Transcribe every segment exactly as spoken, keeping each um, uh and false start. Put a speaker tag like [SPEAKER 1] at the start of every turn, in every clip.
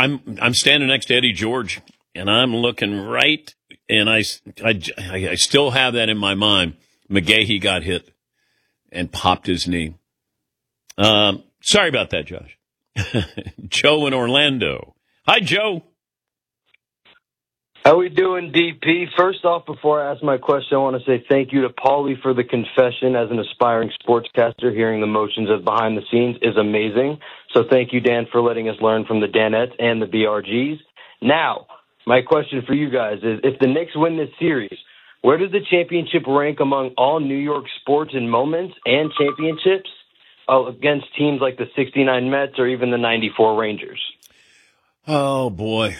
[SPEAKER 1] I'm I'm standing next to Eddie George, and I'm looking right, and I, I, I still have that in my mind. McGahee got hit and popped his knee. Um, sorry about that, Josh. Joe in Orlando. Hi, Joe.
[SPEAKER 2] How we doing, D P? First off, before I ask my question, I want to say thank you to Paulie for the confession. As an aspiring sportscaster, hearing the motions of behind the scenes is amazing. So thank you, Dan, for letting us learn from the Danettes and the B R Gs. Now, my question for you guys is, if the Knicks win this series, where does the championship rank among all New York sports and moments and championships uh, against teams like the sixty-nine Mets or even the ninety-four Rangers?
[SPEAKER 1] Oh, boy.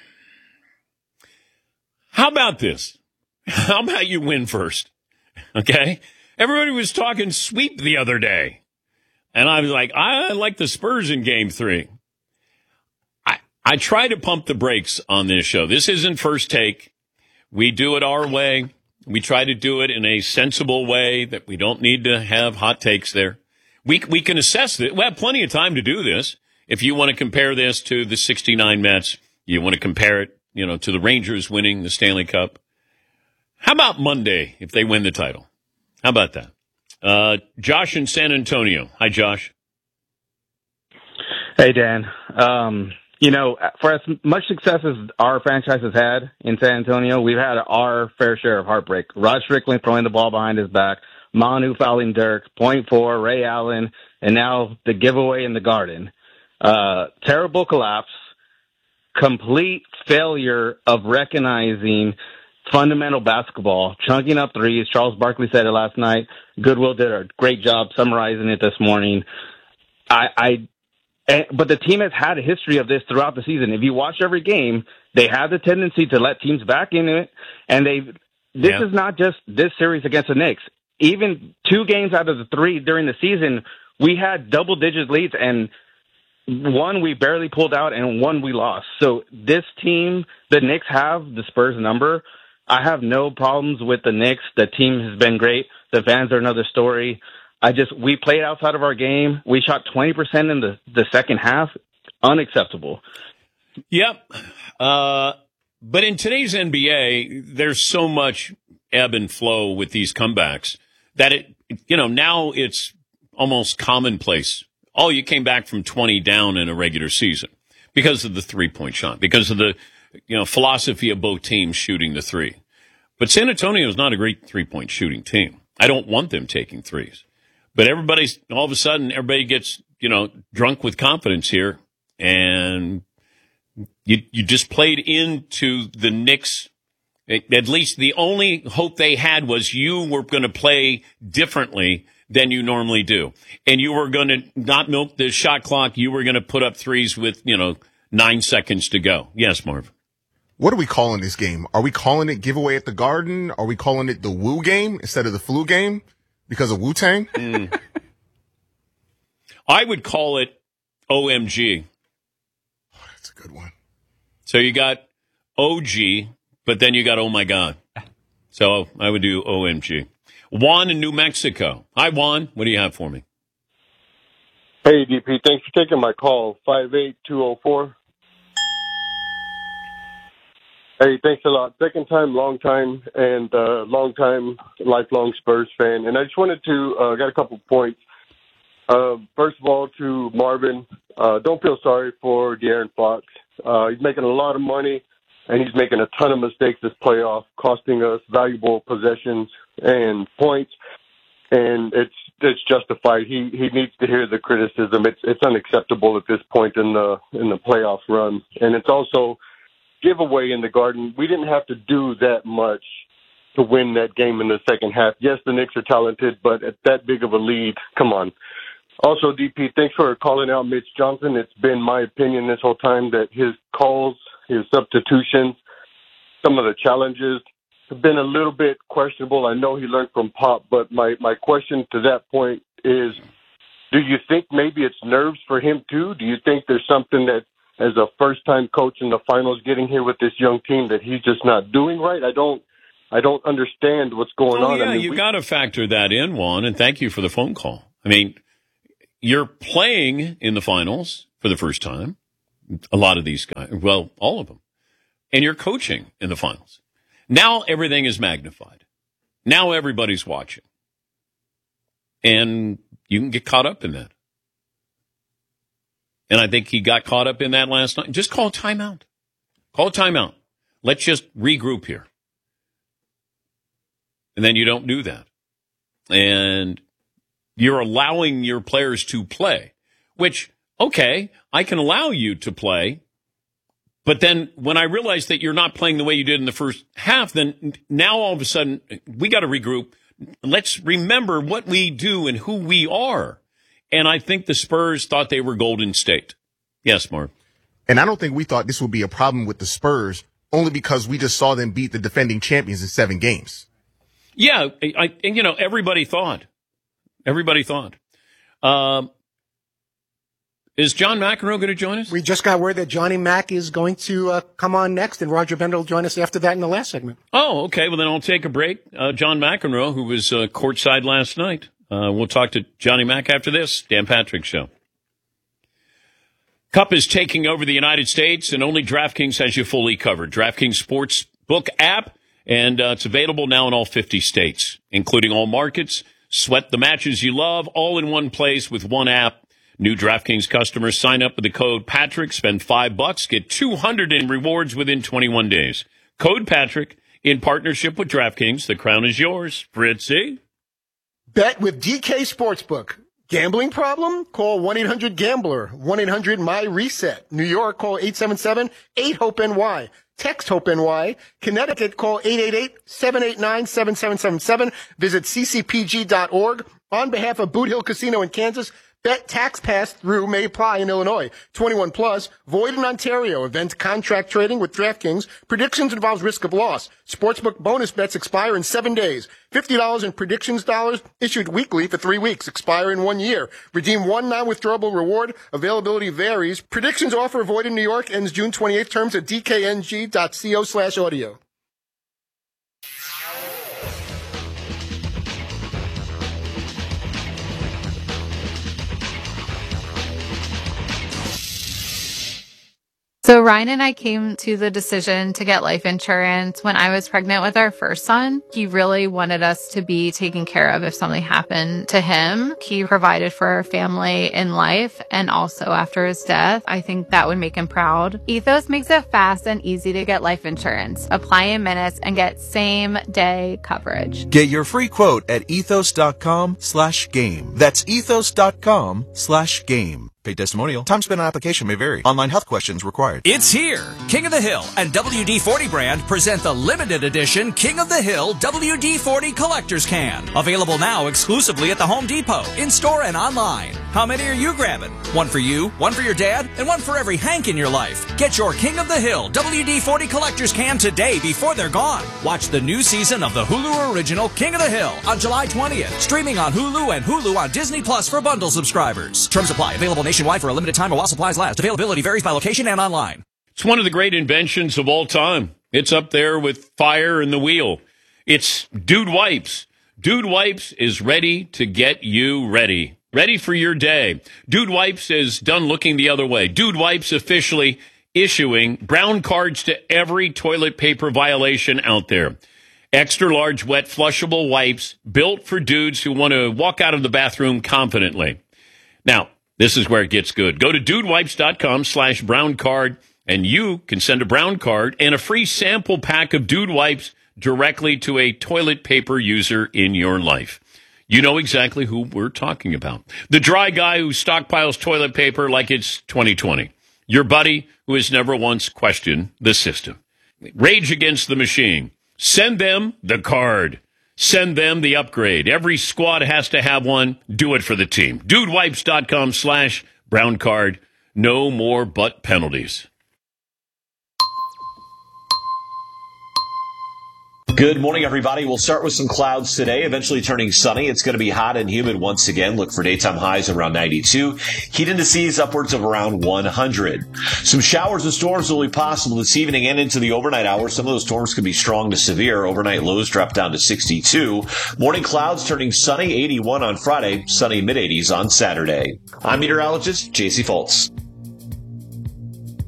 [SPEAKER 1] How about this? How about you win first? Okay? Everybody was talking sweep the other day. And I was like, I like the Spurs in game three. I, I try to pump the brakes on this show. This isn't First Take. We do it our way. We try to do it in a sensible way that we don't need to have hot takes there. We, we can assess it. We have plenty of time to do this. If you want to compare this to the sixty-nine Mets, you want to compare it, you know, to the Rangers winning the Stanley Cup. How about Monday if they win the title? How about that? Uh, Josh in San Antonio. Hi, Josh.
[SPEAKER 3] Hey, Dan. Um, you know, for as much success as our franchise has had in San Antonio, we've had our fair share of heartbreak. Rod Strickland throwing the ball behind his back, Manu fouling Dirk, point four, Ray Allen, and now the giveaway in the Garden. Uh, terrible collapse. Complete failure of recognizing fundamental basketball, chunking up threes. Charles Barkley said it last night. Goodwill did a great job summarizing it this morning. I, I, but the team has had a history of this throughout the season. If you watch every game, they have the tendency to let teams back into it, and they. This yeah. is not just this series against the Knicks. Even two games out of the three during the season, we had double-digit leads, and one we barely pulled out, and one we lost. So this team, the Knicks have the Spurs number. I have no problems with the Knicks. The team has been great. The fans are another story. I just, we played outside of our game. We shot twenty percent in the, the second half. Unacceptable.
[SPEAKER 1] Yep. Uh, but in today's N B A, there's so much ebb and flow with these comebacks that it, you know, now it's almost commonplace. Oh, you came back from twenty down in a regular season because of the three-point shot, because of the, you know, philosophy of both teams shooting the three. But San Antonio is not a great three-point shooting team. I don't want them taking threes. But everybody's, all of a sudden, everybody gets, you know, drunk with confidence here. And you you just played into the Knicks. At least the only hope they had was you were going to play differently than you normally do. And you were going to not milk the shot clock. You were going to put up threes with, you know, nine seconds to go. Yes, Marv.
[SPEAKER 4] What are we calling this game? Are we calling it giveaway at the Garden? Are we calling it the Woo game instead of the flu game because of Wu-Tang?
[SPEAKER 1] Mm. I would call it O M G.
[SPEAKER 4] Oh, that's a good one.
[SPEAKER 1] So you got O G, but then you got oh my God. So I would do O M G. Juan in New Mexico. Hi, Juan. What do you have for me?
[SPEAKER 5] Hey, D P. Thanks for taking my call. five eight two oh four. Hey, thanks a lot. Second time, long time, and uh, long time, lifelong Spurs fan. And I just wanted to, uh, got a couple points. Uh, first of all, to Marvin, uh, don't feel sorry for De'Aaron Fox. Uh, he's making a lot of money, and he's making a ton of mistakes this playoff, costing us valuable possessions and points. And it's it's justified. He he needs to hear the criticism. It's it's unacceptable at this point in the in the playoff run, and it's also giveaway in the Garden. We didn't have to do that much to win that game in the second half. Yes, the Knicks are talented, but at that big of a lead, come on. Also, D P, thanks for calling out Mitch Johnson. It's been my opinion this whole time that his calls, his substitutions, some of the challenges have been a little bit questionable. I know he learned from Pop, but my, my question to that point is, do you think maybe it's nerves for him too? Do you think there's something that, as a first-time coach in the finals, getting here with this young team that he's just not doing right? I don't, I don't understand what's going
[SPEAKER 1] oh,
[SPEAKER 5] on.
[SPEAKER 1] Yeah,
[SPEAKER 5] I mean,
[SPEAKER 1] you
[SPEAKER 5] we-
[SPEAKER 1] got to factor that in, Juan, and thank you for the phone call. I mean, you're playing in the finals for the first time. a lot of these guys. Well, all of them. And you're coaching in the finals. Now everything is magnified. Now everybody's watching. And you can get caught up in that. And I think he got caught up in that last night. Just call a timeout. Call a timeout. Let's just regroup here. And then you don't do that. And you're allowing your players to play, which, okay, I can allow you to play. But then when I realize that you're not playing the way you did in the first half, then now all of a sudden we got to regroup. Let's remember what we do and who we are. And I think the Spurs thought they were Golden State. Yes, Mark.
[SPEAKER 4] And I don't think we thought this would be a problem with the Spurs only because we just saw them beat the defending champions in seven games.
[SPEAKER 1] Yeah, I, and you know, everybody thought. Everybody thought. Um, is John McEnroe going to join us?
[SPEAKER 6] We just got word that Johnny Mac is going to uh, come on next, and Roger Bender will join us after that in the last segment.
[SPEAKER 1] Oh, okay. Well, then I'll take a break. Uh, John McEnroe, who was uh, courtside last night. Uh, we'll talk to Johnny Mac after this. Dan Patrick Show. Cup is taking over the United States, and only DraftKings has you fully covered. DraftKings Sportsbook app, and uh, it's available now in all fifty states, including all markets. Sweat the matches you love, all in one place with one app. New DraftKings customers sign up with the code Patrick, spend five bucks, get two hundred in rewards within twenty-one days. Code Patrick in partnership with DraftKings. The crown is yours. Fritzy.
[SPEAKER 6] Bet with D K Sportsbook. Gambling problem? Call one eight hundred gambler. one eight hundred my reset. New York, call eight seven seven eight hope N Y. Text HOPE-NY. Connecticut, call eight eight eight seven eight nine seven seven seven seven. Visit c c p g dot org. On behalf of Boot Hill Casino in Kansas, bet tax pass-through may apply in Illinois. twenty-one plus, void in Ontario. Event contract trading with DraftKings. Predictions involves risk of loss. Sportsbook bonus bets expire in seven days. fifty dollars in predictions dollars issued weekly for three weeks. Expire in one year. Redeem one non-withdrawable reward. Availability varies. Predictions offer void in New York. Ends June twenty-eighth. Terms at d k n g dot co slash audio.
[SPEAKER 7] So Ryan and I came to the decision to get life insurance when I was pregnant with our first son. He really wanted us to be taken care of if something happened to him. He provided for our family in life and also after his death. I think that would make him proud. Ethos makes it fast and easy to get life insurance. Apply in minutes and get same day coverage.
[SPEAKER 8] Get your free quote at ethos.com slash game. That's ethos.com slash game. Paid testimonial. Time spent on application may vary. Online health questions required.
[SPEAKER 9] It's here. King of the Hill and W D forty brand present the limited edition King of the Hill W D forty Collector's Can. Available now exclusively at the Home Depot, in-store and online. How many are you grabbing? One for you, one for your dad, and one for every Hank in your life. Get your King of the Hill W D forty Collector's Can today before they're gone. Watch the new season of the Hulu original King of the Hill on July twentieth. Streaming on Hulu and Hulu on Disney Plus for bundle subscribers. Terms apply. Available nationwide for a limited time while supplies last. Availability varies by location and online.
[SPEAKER 1] It's one of the great inventions of all time. It's up there with fire and the wheel. It's Dude Wipes. Dude Wipes is ready to get you ready. Ready for your day. Dude Wipes is done looking the other way. Dude Wipes officially issuing brown cards to every toilet paper violation out there. Extra large wet flushable wipes built for dudes who want to walk out of the bathroom confidently. Now, this is where it gets good. Go to dudewipes.com slash brown card, and you can send a brown card and a free sample pack of Dude Wipes directly to a toilet paper user in your life. You know exactly who we're talking about. The dry guy who stockpiles toilet paper like it's twenty twenty. Your buddy who has never once questioned the system. Rage Against the Machine. Send them the card. Send them the upgrade. Every squad has to have one. Do it for the team. Dudewipes.com slash brown card. No more butt penalties.
[SPEAKER 10] Good morning, everybody. We'll start with some clouds today, eventually turning sunny. It's going to be hot and humid once again. Look for daytime highs around ninety-two. Heat indices upwards of around one hundred. Some showers and storms will be possible this evening and into the overnight hours. Some of those storms could be strong to severe. Overnight lows drop down to sixty-two. Morning clouds turning sunny, eighty-one on Friday, sunny mid-eighties on Saturday. I'm meteorologist J C Foltz.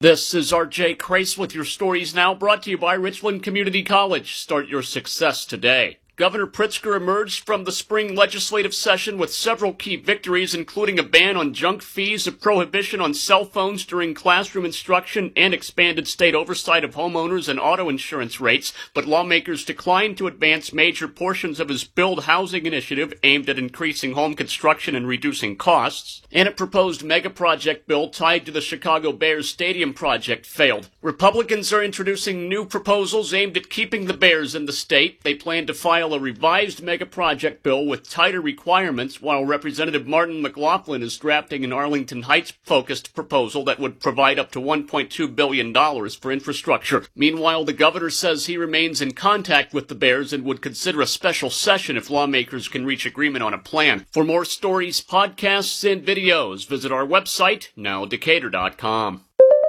[SPEAKER 11] This is R J Crace with your stories now, brought to you by Richland Community College. Start your success today. Governor Pritzker emerged from the spring legislative session with several key victories, including a ban on junk fees, a prohibition on cell phones during classroom instruction, and expanded state oversight of homeowners and auto insurance rates. But lawmakers declined to advance major portions of his Build Housing initiative aimed at increasing home construction and reducing costs. And a proposed mega-project bill tied to the Chicago Bears stadium project failed. Republicans are introducing new proposals aimed at keeping the Bears in the state. They plan to file a revised mega-project bill with tighter requirements, while Representative Martin McLaughlin is drafting an Arlington Heights-focused proposal that would provide up to one point two billion dollars for infrastructure. Meanwhile, the governor says he remains in contact with the Bears and would consider a special session if lawmakers can reach agreement on a plan. For more stories, podcasts, and videos, visit our website, now decatur dot com.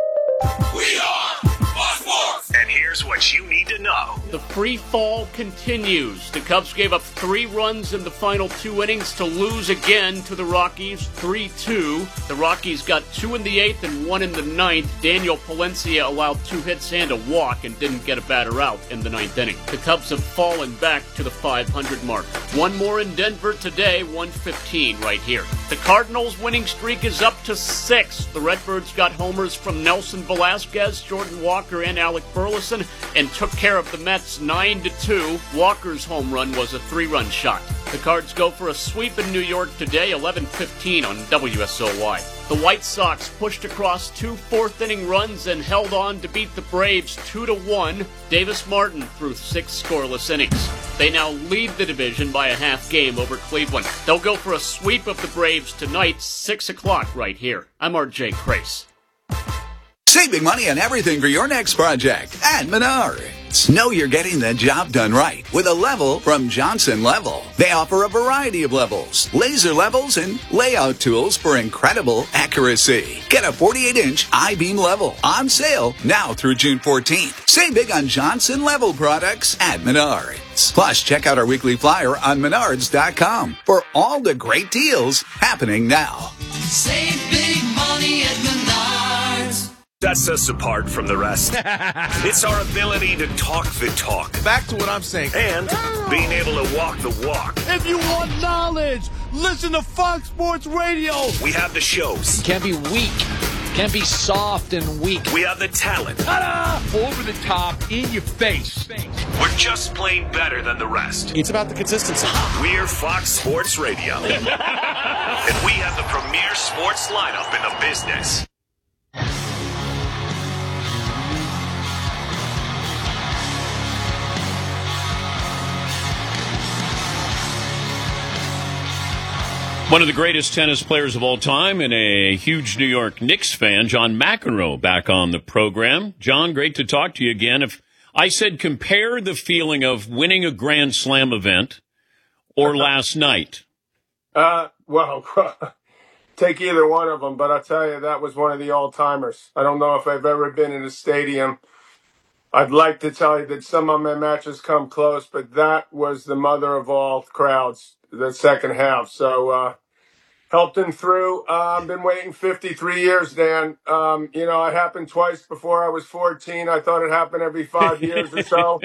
[SPEAKER 12] We are Fox Sports! And here's what you need to know.
[SPEAKER 11] The free fall continues. The Cubs gave up three runs in the final two innings to lose again to the Rockies, three two. The Rockies got two in the eighth and one in the ninth. Daniel Palencia allowed two hits and a walk and didn't get a batter out in the ninth inning. The Cubs have fallen back to the five hundred mark. One more in Denver today, one fifteen right here. The Cardinals' winning streak is up to six. The Redbirds got homers from Nelson Velasquez, Jordan Walker, and Alec Burleson, and took care of the Mets nine to two. Walker's home run was a three-run shot. The Cards go for a sweep in New York today, eleven fifteen on W S O Y. The White Sox pushed across two fourth-inning runs and held on to beat the Braves two to one. Davis Martin threw six scoreless innings. They now lead the division by a half game over Cleveland. They'll go for a sweep of the Braves tonight, six o'clock right here. I'm R J Crace.
[SPEAKER 12] Save big money on everything for your next project at Menards. Know you're getting the job done right with a level from Johnson Level. They offer a variety of levels, laser levels, and layout tools for incredible accuracy. Get a forty-eight inch I-beam level on sale now through June fourteenth. Save big on Johnson Level products at Menards. Plus, check out our weekly flyer on menards dot com for all the great deals happening now.
[SPEAKER 13] Save big money at Menards.
[SPEAKER 12] Sets us apart from the rest. It's our ability to talk the talk.
[SPEAKER 14] Back to what I'm saying.
[SPEAKER 12] And being able to walk the walk.
[SPEAKER 14] If you want knowledge, listen to Fox Sports Radio.
[SPEAKER 12] We have the shows.
[SPEAKER 15] Can't be weak. Can't be soft and weak.
[SPEAKER 12] We have the talent.
[SPEAKER 14] Ta-da! Over the top, in your face.
[SPEAKER 12] We're just plain better than the rest.
[SPEAKER 15] It's about the consistency.
[SPEAKER 12] We're Fox Sports Radio. And we have the premier sports lineup in the business.
[SPEAKER 1] One of the greatest tennis players of all time and a huge New York Knicks fan, John McEnroe, back on the program. John, great to talk to you again. If I said compare the feeling of winning a Grand Slam event or last night.
[SPEAKER 16] Uh, well, take either one of them, but I'll tell you, that was one of the all-timers. I don't know if I've ever been in a stadium. I'd like to tell you that some of my matches come close, but that was the mother of all crowds, the second half. So, uh, helped him through. Uh, I've been waiting fifty-three years, Dan. Um, you know, it happened twice before I was fourteen. I thought it happened every five years or so.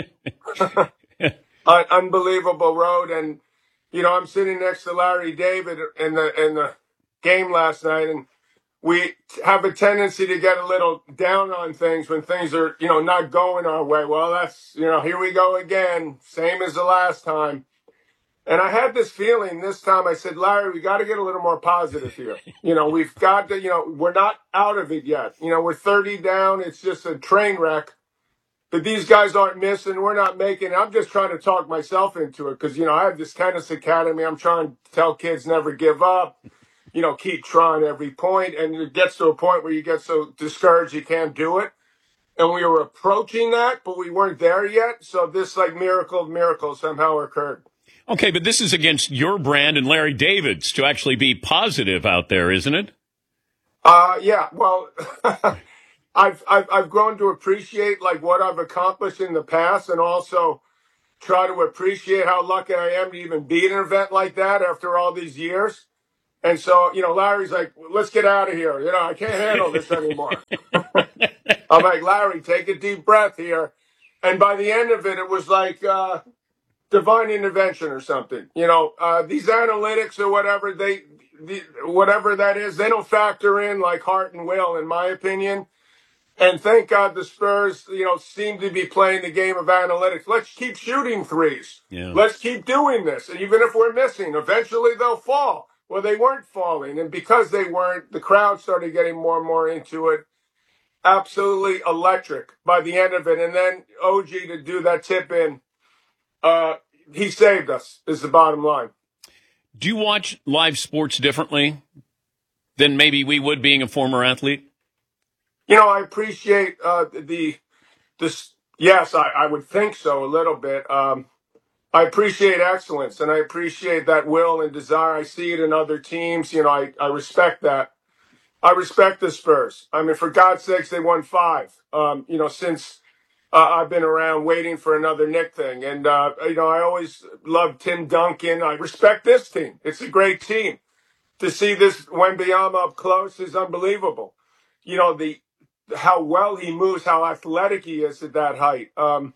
[SPEAKER 16] An unbelievable road. And, you know, I'm sitting next to Larry David in the, in the game last night, and we have a tendency to get a little down on things when things are, you know, not going our way. Well, that's, you know, here we go again. Same as the last time. And I had this feeling this time. I said, Larry, we got to get a little more positive here. You know, we've got to, you know, we're not out of it yet. You know, we're thirty down. It's just a train wreck. But these guys aren't missing. We're not making it. I'm just trying to talk myself into it because, you know, I have this tennis academy. I'm trying to tell kids never give up. You know, keep trying every point. And it gets to a point where you get so discouraged you can't do it. And we were approaching that, but we weren't there yet. So this, like, miracle of miracles somehow occurred.
[SPEAKER 1] Okay, but this is against your brand and Larry David's to actually be positive out there, isn't it?
[SPEAKER 16] Uh, yeah. Well, I've, I've I've grown to appreciate like what I've accomplished in the past, and also try to appreciate how lucky I am to even be at an event like that after all these years. And so, you know, Larry's like, let's get out of here. You know, I can't handle this anymore. I'm like, Larry, take a deep breath here. And by the end of it, it was like uh, divine intervention or something. You know, uh, these analytics or whatever they, the, whatever that is, they don't factor in like heart and will, in my opinion. And thank God the Spurs, you know, seem to be playing the game of analytics. Let's keep shooting threes.
[SPEAKER 1] Yeah.
[SPEAKER 16] Let's keep doing this. And even if we're missing, eventually they'll fall. Well, they weren't falling. And because they weren't, the crowd started getting more and more into it. Absolutely electric by the end of it. And then O G to do that tip in, uh, he saved us, is the bottom line.
[SPEAKER 1] Do you watch live sports differently than maybe we would being a former athlete?
[SPEAKER 16] You know, I appreciate uh, the this. Yes, I, I would think so a little bit. Um, I appreciate excellence, and I appreciate that will and desire. I see it in other teams. You know, I, I respect that. I respect the Spurs. I mean, for God's sakes, they won five. Um, you know, since uh, I've been around waiting for another Knick thing, and uh, you know, I always loved Tim Duncan. I respect this team. It's a great team. To see this Wembanyama up close is unbelievable. You know, the how well he moves, how athletic he is at that height. Um,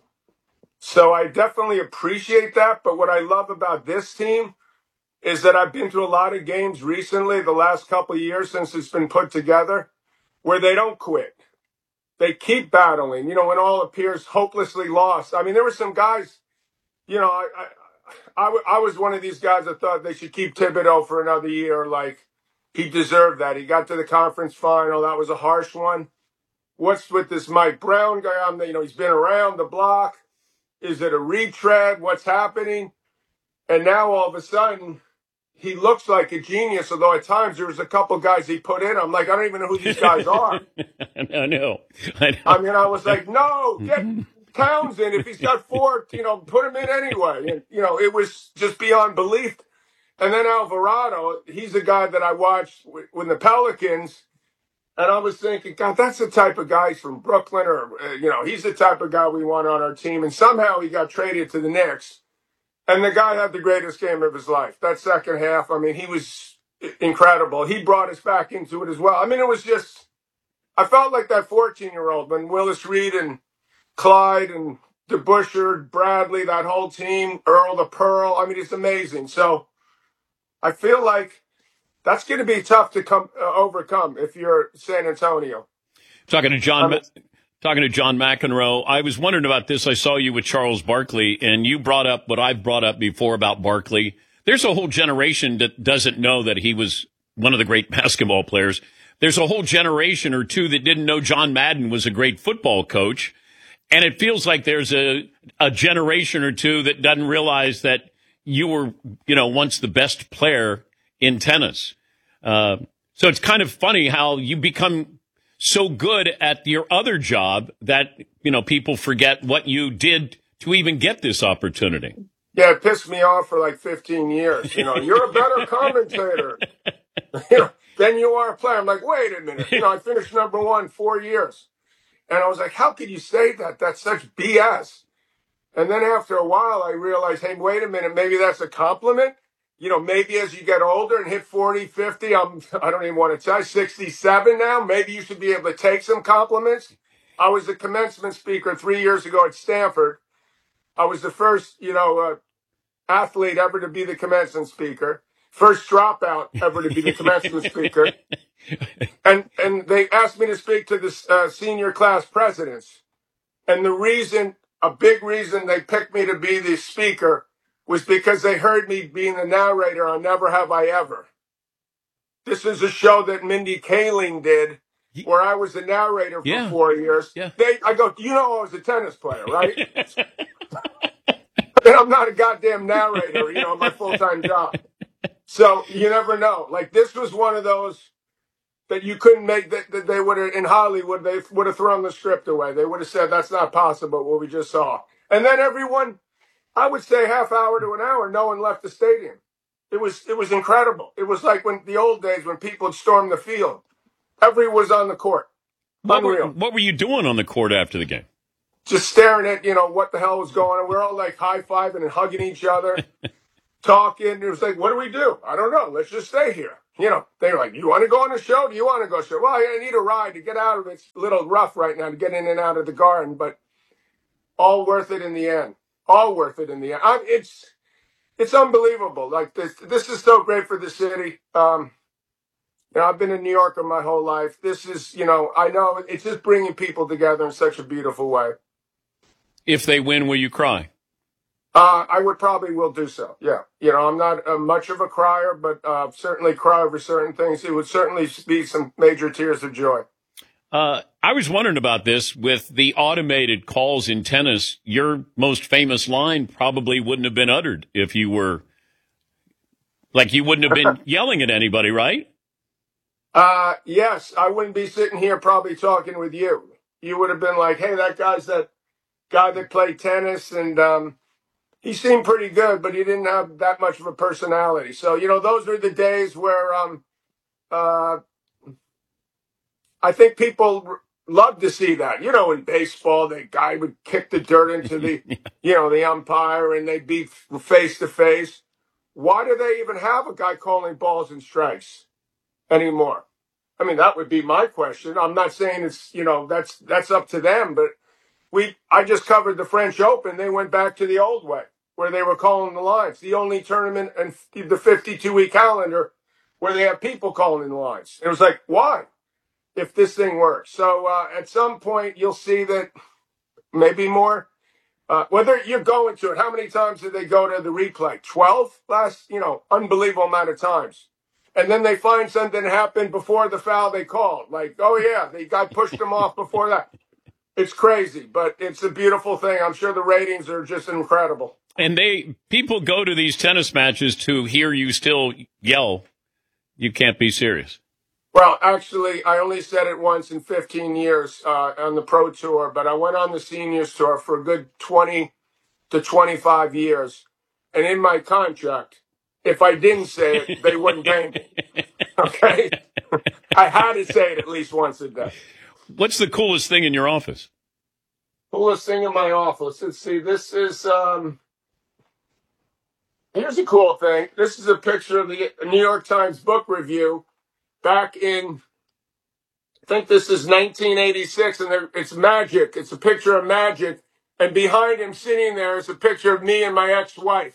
[SPEAKER 16] so I definitely appreciate that. But what I love about this team is that I've been to a lot of games recently, the last couple of years since it's been put together, where they don't quit. They keep battling, you know, when all appears hopelessly lost. I mean, there were some guys, you know, I, I, I, I was one of these guys that thought they should keep Thibodeau for another year. Like, he deserved that. He got to the conference final. That was a harsh one. What's with this Mike Brown guy? I'm, you know, he's been around the block. Is it a retread? What's happening? And now all of a sudden, he looks like a genius. Although at times there was a couple guys he put in. I'm like, I don't even know who these guys are.
[SPEAKER 1] I know. I know.
[SPEAKER 16] I mean, I was like, no, get Townsend. If he's got four, you know, put him in anyway. And, you know, it was just beyond belief. And then Alvarado, he's a guy that I watched with the Pelicans. And I was thinking, God, that's the type of guy from Brooklyn, or, uh, you know, he's the type of guy we want on our team. And somehow he got traded to the Knicks. And the guy had the greatest game of his life. That second half, I mean, he was incredible. He brought us back into it as well. I mean, it was just, I felt like that fourteen-year-old when Willis Reed and Clyde and DeBusschere, Bradley, that whole team, Earl the Pearl. I mean, it's amazing. So I feel like that's going to be tough to come uh, overcome if you're San Antonio.
[SPEAKER 1] Talking to John,
[SPEAKER 16] Um,
[SPEAKER 1] Ma- talking to John McEnroe, I was wondering about this. I saw you with Charles Barkley, and you brought up what I've brought up before about Barkley. There's a whole generation that doesn't know that he was one of the great basketball players. There's a whole generation or two that didn't know John Madden was a great football coach. And it feels like there's a, a generation or two that doesn't realize that you were, you know, once the best player in tennis. Uh, so it's kind of funny how you become so good at your other job that, you know, people forget what you did to even get this opportunity.
[SPEAKER 16] Yeah, it pissed me off for like fifteen years. You know, you're a better commentator, you know, than you are a player. I'm like, wait a minute. You know, I finished number one four years. And I was like, how could you say that? That's such B S. And then after a while, I realized, hey, wait a minute. Maybe that's a compliment. You know, maybe as you get older and hit forty, fifty, I'm, I don't even want to tell you, sixty-seven now, maybe you should be able to take some compliments. I was the commencement speaker three years ago at Stanford. I was the first, you know, uh, athlete ever to be the commencement speaker, first dropout ever to be the commencement speaker. And and they asked me to speak to the uh, senior class presidents. And the reason, a big reason they picked me to be the speaker was because they heard me being the narrator on Never Have I Ever. This is a show that Mindy Kaling did, where I was the narrator for
[SPEAKER 1] Yeah.
[SPEAKER 16] four years.
[SPEAKER 1] Yeah.
[SPEAKER 16] They, I go, you know I was a tennis player, right? And I'm not a goddamn narrator, you know, my full-time job. So you never know. Like, this was one of those that you couldn't make, that, that they would have, in Hollywood, they would have thrown the script away. They would have said, that's not possible, what we just saw. And then everyone, I would say half hour to an hour, no one left the stadium. It was it was incredible. It was like when the old days when people would storm the field. Everyone was on the court.
[SPEAKER 1] What were,
[SPEAKER 16] Unreal.
[SPEAKER 1] what were you doing on the court after the game?
[SPEAKER 16] Just staring at, you know, what the hell was going on. We're all like high-fiving and hugging each other, talking. It was like, what do we do? I don't know. Let's just stay here. you know, they were like, you want to go on a show? Do you want to go show? Well, I need a ride to get out of it. It's a little rough right now to get in and out of the garden, but all worth it in the end. All worth it in the end. I, it's it's unbelievable. Like this, this is so great for the city. Um, you know, I've been a New Yorker my whole life. This is, you know, I know it's just bringing people together in such a beautiful way.
[SPEAKER 1] If they win, will you cry?
[SPEAKER 16] Uh, I would probably will do so. Yeah. You know, I'm not uh, much of a crier, but uh, certainly cry over certain things. It would certainly be some major tears of joy.
[SPEAKER 1] Uh, I was wondering about this with the automated calls in tennis. Your most famous line probably wouldn't have been uttered if you were like you wouldn't have been yelling at anybody, right?
[SPEAKER 16] Uh, yes, I wouldn't be sitting here probably talking with you. You would have been like, hey, that guy's that guy that played tennis, and um, he seemed pretty good, but he didn't have that much of a personality. So, you know, those were the days where um, uh, I think people r- love to see that. You know, in baseball, the guy would kick the dirt into the, you know, the umpire, and they'd be face to face. Why do they even have a guy calling balls and strikes anymore? I mean, that would be my question. I'm not saying it's, you know, that's that's up to them, but we I just covered the French Open. They went back to the old way where they were calling the lines. The only tournament in the fifty-two week calendar where they have people calling the lines. It was like, why? If this thing works. So uh, at some point, you'll see that maybe more. Uh, whether you're going to it, how many times did they go to the replay? twelve last, you know, unbelievable amount of times. And then they find something happened before the foul they called. Like, oh, yeah, the guy pushed them off before that. It's crazy, but it's a beautiful thing. I'm sure the ratings are just incredible.
[SPEAKER 1] And they people go to these tennis matches to hear you still yell. You can't be serious.
[SPEAKER 16] Well, actually, I only said it once in fifteen years uh, on the Pro Tour, but I went on the Seniors Tour for a good twenty to twenty-five years. And in my contract, if I didn't say it, they wouldn't pay me. Okay? I had to say it at least once a day.
[SPEAKER 1] What's the coolest thing in your office?
[SPEAKER 16] Coolest thing in my office. Let's see. This is, um, here's a cool thing. This is a picture of the New York Times book review back in, I think this is nineteen eighty-six, and there, it's Magic. It's a picture of Magic. And behind him sitting there is a picture of me and my ex-wife.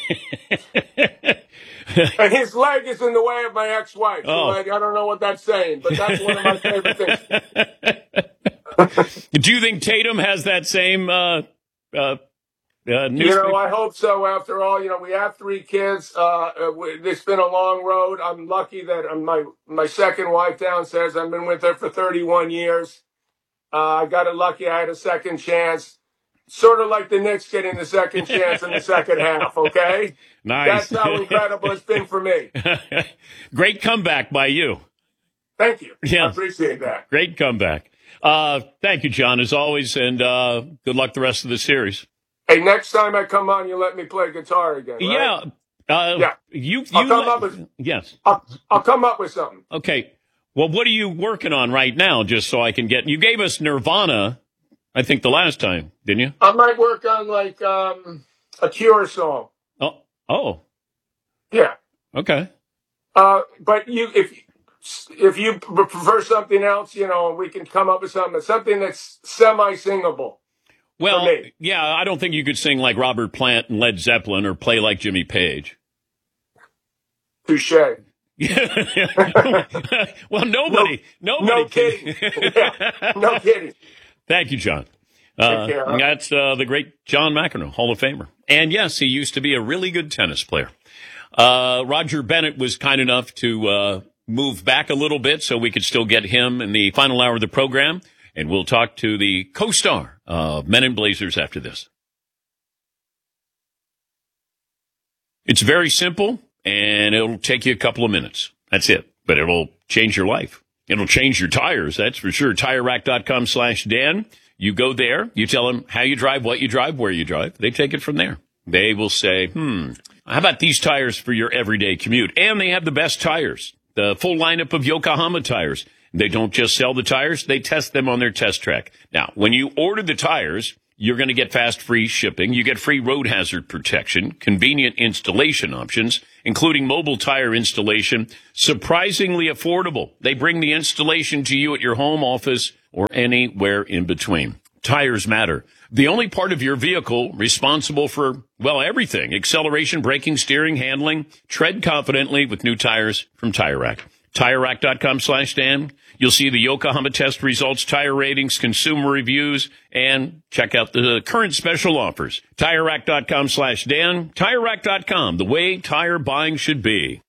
[SPEAKER 16] And his leg is in the way of my ex-wife. So
[SPEAKER 1] Oh.
[SPEAKER 16] I, I don't know what that's saying, but that's one of my favorite things.
[SPEAKER 1] Do you think Tatum has that same uh, uh, uh,
[SPEAKER 16] You
[SPEAKER 1] newspaper?
[SPEAKER 16] know, I hope so. After all, you know, we have three kids. Uh, it's been a long road. I'm lucky that uh, my my second wife downstairs, I've been with her for thirty-one years. Uh, I got it lucky. I had a second chance. Sort of like the Knicks getting the second chance in the second half, okay?
[SPEAKER 1] Nice.
[SPEAKER 16] That's how incredible it's been for me.
[SPEAKER 1] Great comeback by you.
[SPEAKER 16] Thank you.
[SPEAKER 1] Yeah.
[SPEAKER 16] I appreciate that.
[SPEAKER 1] Great comeback. Uh, thank you, John, as always, and uh, good luck the rest of the series.
[SPEAKER 16] Hey, next time I come on, you let me play guitar again, right?
[SPEAKER 1] Yeah. Uh,
[SPEAKER 16] Yeah.
[SPEAKER 1] You, you
[SPEAKER 16] I'll come
[SPEAKER 1] let-
[SPEAKER 16] up with-
[SPEAKER 1] yes.
[SPEAKER 16] I'll, I'll come up with something.
[SPEAKER 1] Okay. Well, what are you working on right now, just so I can get... You gave us Nirvana, I think, the last time, didn't you?
[SPEAKER 16] I might work on, like, um, a Cure song.
[SPEAKER 1] Oh. Oh.
[SPEAKER 16] Yeah.
[SPEAKER 1] Okay.
[SPEAKER 16] Uh, but you, if if you prefer something else, you know, we can come up with something, something that's semi-singable.
[SPEAKER 1] Well,
[SPEAKER 16] for me.
[SPEAKER 1] yeah, I don't think you could sing like Robert Plant and Led Zeppelin or play like Jimmy Page.
[SPEAKER 16] Touche.
[SPEAKER 1] Well, nobody,
[SPEAKER 16] No-
[SPEAKER 1] nobody.
[SPEAKER 16] no
[SPEAKER 1] can-
[SPEAKER 16] kidding. Yeah, no kidding.
[SPEAKER 1] Thank you, John. Uh,
[SPEAKER 16] Take care, huh?
[SPEAKER 1] that's uh, the great John McEnroe, Hall of Famer. And yes, he used to be a really good tennis player. Uh, Roger Bennett was kind enough to uh, move back a little bit so we could still get him in the final hour of the program. And we'll talk to the co-star of Men in Blazers after this. It's very simple, and it'll take you a couple of minutes. That's it. But it'll change your life. It'll change your tires, that's for sure. TireRack.com slash Dan. You go there. You tell them how you drive, what you drive, where you drive. They take it from there. They will say, hmm, how about these tires for your everyday commute? And they have the best tires, the full lineup of Yokohama tires. They don't just sell the tires, they test them on their test track. Now, when you order the tires, You're going to get fast, free shipping. You get free road hazard protection, convenient installation options, including mobile tire installation, surprisingly affordable. They bring the installation to you at your home, office, or anywhere in between. Tires matter. The only part of your vehicle responsible for, well, everything. Acceleration, braking, steering, handling. Tread confidently with new tires from Tire Rack. TireRack.com slash Dan. You'll see the Yokohama test results, tire ratings, consumer reviews, and check out the current special offers. TireRack.com slash Dan. TireRack dot com, the way tire buying should be.